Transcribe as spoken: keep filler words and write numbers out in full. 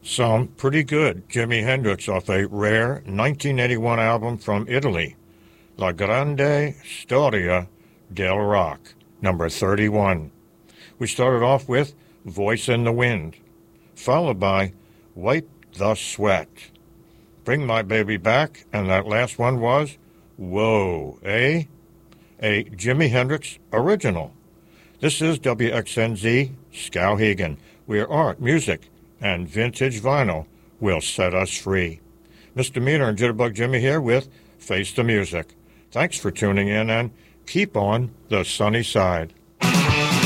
Some pretty good Jimi Hendrix off a rare nineteen eighty-one album from Italy, La Grande Storia del Rock, number thirty-one. We started off with Voice in the Wind, followed by Wipe the Sweat, Bring My Baby Back, and that last one was Whoa, eh? A Jimi Hendrix original. This is W X N Z Skowhegan, where art, music, and vintage vinyl will set us free. Misdemeanor and Jitterbug Jimmy here with Face the Music. Thanks for tuning in, and keep on the sunny side.